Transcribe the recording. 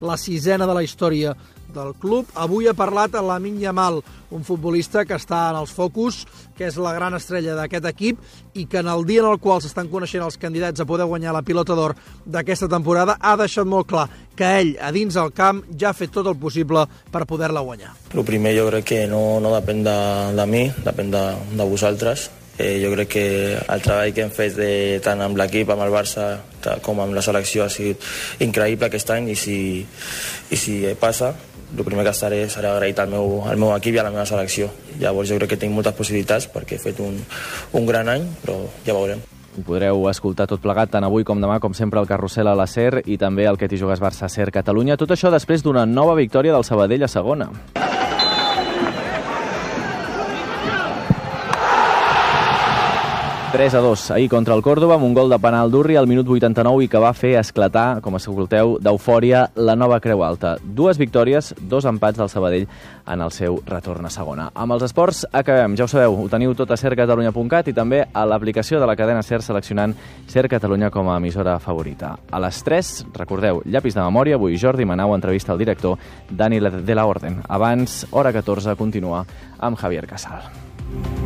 la 6ª de la història del club. Avui ha parlat a Lamine Yamal, un futbolista que està en els focus, que és la gran estrella d'aquest equip i que en el dia en el qual s'estan coneixent els candidats a poder guanyar la Pilota d'Or d'aquesta temporada ha deixat molt clar que ell, a dins del camp, ja ha fet tot el possible per poder-la guanyar. El primer jo crec que no depèn de mi, depèn de vosaltres. Jo crec que el treball que hem fet tant amb l'equip, amb el Barça, com amb la selecció ha sigut increïble aquest any i si passa, el primer que estaré serà agraït al meu equip i a la meva selecció. Llavors jo crec que tinc moltes possibilitats perquè he fet un gran any, però ja veurem. Ho podreu escoltar tot plegat tant avui com demà, com sempre, al Carrusel a la SER i també al Que t'hi jugues Barça SER Catalunya. Tot això després d'una nova victòria del Sabadell a segona. 3-2 ahir contra el Córdoba amb un gol de penal d'Urri al minut 89 i que va fer esclatar, com escolteu, d'eufòria la nova Creu Alta. 2 victòries, 2 empats del Sabadell en el seu retorn a segona. Amb els esports acabem, ja ho sabeu, ho teniu tot a sercatalunya.cat i també a l'aplicació de la cadena SER seleccionant SER Catalunya com a emissora favorita. A les 3, recordeu, llapis de memòria, avui Jordi Manau entrevista al director Dani de la Orden. Abans, hora 14, continua amb Javier Casal.